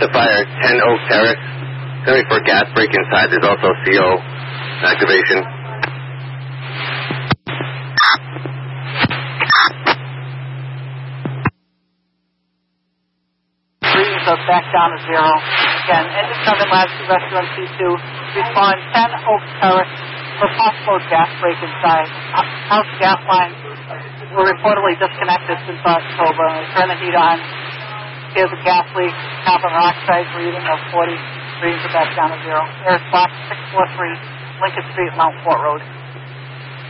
the fire, 10 Oak Terrace. Going for a gas break inside. There's also CO activation. Readings are back down to 0. Again, Independent Labs to Rescue MC2. Respond 10 Oak Terrace for possible gas break inside. House gas lines were reportedly disconnected since October. Turn the heat on. Here's a gas leak. Carbon monoxide reading of 40. Readings are back down to 0. Air spot 643 Lincoln Street, Mount Fort Road.